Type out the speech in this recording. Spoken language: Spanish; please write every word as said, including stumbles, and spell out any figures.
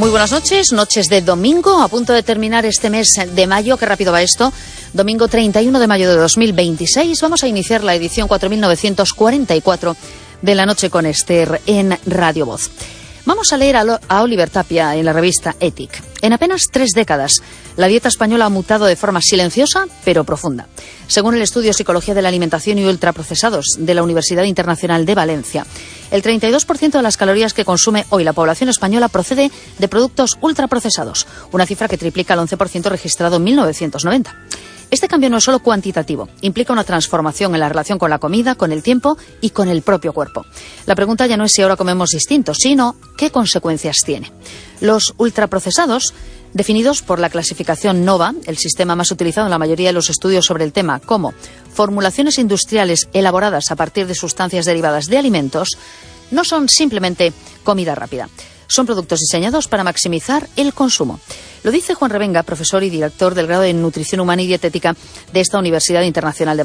Muy buenas noches, noches de domingo, a punto de terminar este mes de mayo. Qué rápido va esto. Domingo treinta y uno de mayo de dos mil veintiséis. Vamos a iniciar la edición cuatro mil novecientos cuarenta y cuatro de La Noche con Esther en Radio Voz. Vamos a leer a, a Oliver Tapia en la revista Ethic. En apenas tres décadas, la dieta española ha mutado de forma silenciosa, pero profunda. Según el estudio Psicología de la Alimentación y Ultraprocesados de la Universidad Internacional de Valencia, el treinta y dos por ciento de las calorías que consume hoy la población española procede de productos ultraprocesados, una cifra que triplica el once por ciento registrado en mil novecientos noventa. Este cambio no es solo cuantitativo, implica una transformación en la relación con la comida, con el tiempo y con el propio cuerpo. La pregunta ya no es si ahora comemos distinto, sino qué consecuencias tiene. Los ultraprocesados, definidos por la clasificación NOVA, el sistema más utilizado en la mayoría de los estudios sobre el tema, como formulaciones industriales elaboradas a partir de sustancias derivadas de alimentos, no son simplemente comida rápida. Son productos diseñados para maximizar el consumo. Lo dice Juan Revenga, profesor y director del grado de Nutrición Humana y Dietética de esta Universidad Internacional de